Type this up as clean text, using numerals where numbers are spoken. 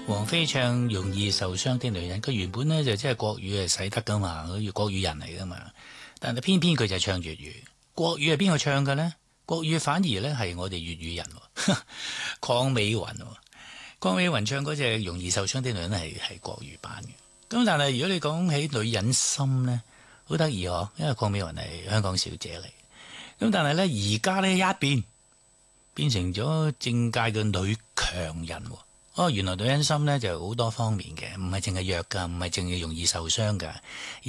王菲唱容易受傷的女人，佢原本呢就即係國語係使得噶嘛，佢國語人嚟噶嘛，但係偏偏佢就唱粵語。國語係邊個唱嘅呢？國語反而呢係我哋粵語人，鄺美雲。鄺美雲唱嗰隻容易受傷的女人係國語版嘅。咁但係如果你講起女人心呢，好得意嗬，因為鄺美雲係香港小姐嚟。咁但係呢，而家呢一變成咗政界嘅女強人。原來女人心呢就好多方面嘅，唔係淨係弱噶，唔係淨係容易受傷噶。